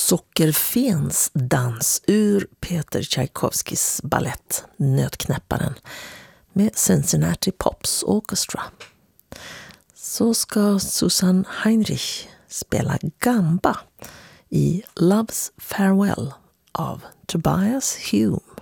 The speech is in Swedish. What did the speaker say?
Sockerfens dans ur Peter Tchaikovskys ballett Nötknäpparen med Cincinnati Pops Orchestra. Så ska Susanne Heinrich spela gamba i Love's Farewell av Tobias Hume.